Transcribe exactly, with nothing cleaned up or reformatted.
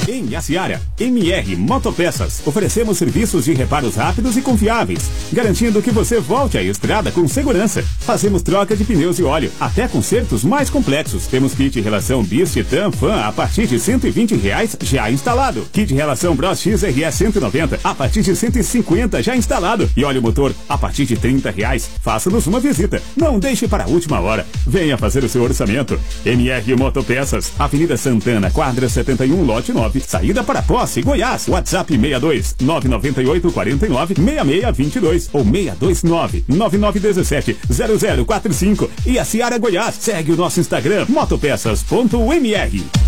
Em Jaciara, M R Motopeças. Oferecemos serviços de reparos rápidos e confiáveis, garantindo que você volte à estrada com segurança. Fazemos troca de pneus e óleo, até consertos mais complexos. Temos kit relação bis Titan Fan a partir de cento e vinte reais já instalado. Kit relação Bros X R S cento e noventa a partir de cento e cinquenta já instalado. E óleo motor a partir de trinta reais. Faça-nos uma visita. Não deixe para a última hora. Venha fazer o seu orçamento. M R Motopeças, Avenida Santana, quadra setenta e um, lote nove, saída para Posse, Goiás. WhatsApp seis dois nove nove oito quatro nove seis seis dois dois ou seis dois nove nove nove um sete zero zero quatro cinco. E a Ciara Goiás. Segue o nosso Instagram, motopeças ponto m r.